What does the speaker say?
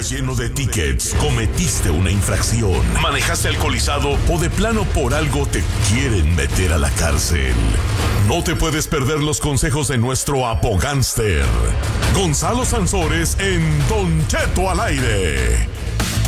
lleno de tickets, cometiste una infracción, manejaste alcoholizado o de plano por algo te quieren meter a la cárcel. No te puedes perder los consejos de nuestro apogánster, Gonzalo Sansores, en Don Cheto al aire.